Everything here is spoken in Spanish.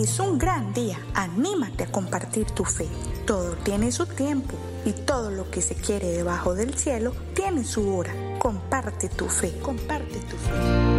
es un gran día. Anímate a compartir tu fe. Todo tiene su tiempo y todo lo que se quiere debajo del cielo tiene su hora. Comparte tu fe. Comparte tu fe.